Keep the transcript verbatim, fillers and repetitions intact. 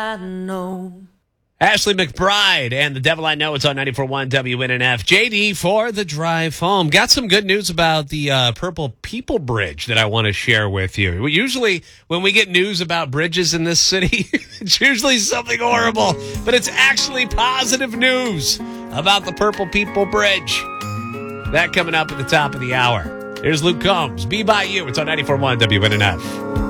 I know. Ashley McBride and The Devil I Know. It's on ninety-four point one W N N F. J D for the drive home. Got some good news about the uh, Purple People Bridge that I want to share with you. Usually when we get news about bridges in this city, it's usually something horrible. But it's actually positive news about the Purple People Bridge. That coming up at the top of the hour. Here's Luke Combs. Be By You. It's on ninety-four point one W N N F.